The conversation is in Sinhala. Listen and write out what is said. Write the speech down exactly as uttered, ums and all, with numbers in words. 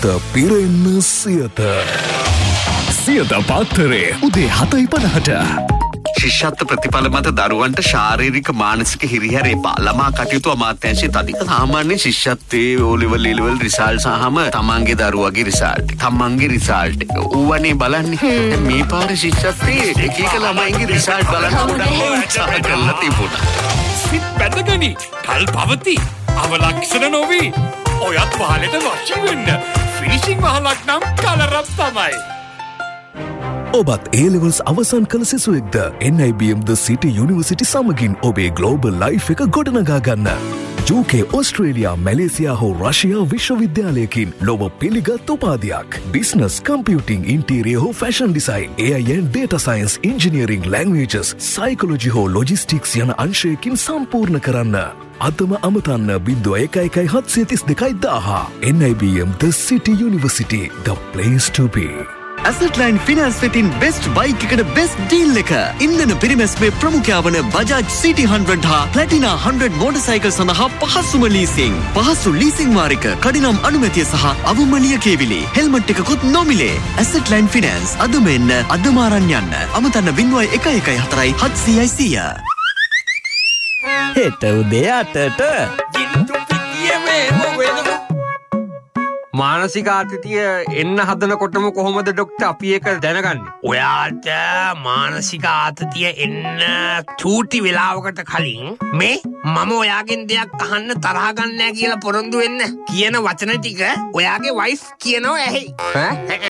සිත පිරෙන්න සියත. සියත පාත්තරේ උදේ හතයි පනහට. ශිෂ්‍යත්ව ප්‍රතිඵල මත දරුවන්ට ශාරීරික මානසික හිරිහැර එපා. ළමා කටයුතු අමාත්‍යාංශයේ තදික සාමාන්‍ය ශිෂ්‍යත්වයේ O level A level result සහම තමන්ගේ දරුවගේ රිසල්ට් තමන්ගේ රිසල්ට් ඌවනේ බලන්නේ. මේ පාර ශිෂ්‍යත්වයේ එක එක ළමයින්ගේ රිසල්ට් බලන්න උත්සාහ කරලා තිබුණා. සිත් බැඳගනි කල් පවති අවලක්ෂණ නොවී ඔයත් පහලට වශී වෙන්න. ෆිනිෂිං මහලක් නම් කලරක් තමයි. ඔබත් A levels අවසන් කළ සිසුවෙක්ද N I B M The City University සමගින් ඔබේ ග්ලෝබල් ලයිෆ් එක ගොඩනගා ගන්න. U K, ඕස්ට්‍රේලියා, මැලේසියා හෝ රෂයා විශ්වවිද්‍යාලයකින් ලොව පිළිගත් උපාධියක්. බිස්නස්, කම්පියුටිං, ඉන්ටීරියර් හෝ fashion design, A I and data science, engineering, languages, psychology හෝ logistics යන අංශයකින් සම්පූර්ණ කරන්න. අදම අමතන්න බින්දුව එක එකයි හත්සිය තිස් දෙකයි දාහ. N I B M The City University, the place to be. Assetline Finance වෙතින් best bike එකට best deal එක. ඉන්ධන පිරිමැස්මේ ප්‍රමුඛයා වන Bajaj City one hundred හා Platina one hundred motorcycle සඳහා පහසුම leasing. පහසු leasing වාරික, කඩිනම් අනුමැතිය සහ අවම ලියකියවිලි. හෙල්මට් එකකුත් නොමිලේ. Assetline Finance අදම එන්න, අදම අරන් යන්න. අමතන්න බින්දුවයි එකයි එකයි හතරයි හත්සියයි සීය. හෙට උදේ අටට මානසික ආතතිය එන්න හදනකොටම කොහොමද ඩොක්ටර් අපි ඒක දැනගන්නේ? ඔයාට මානසික ආතතිය එන්න චූටි වෙලාවකට කලින් මේ මම ඔයාගෙන් දෙයක් අහන්න තරහ ගන්නෑ කියලා පොරොන්දු වෙන්න කියන වචන ටික ඔයාගේ වයිෆ් කියනවා ඇහි.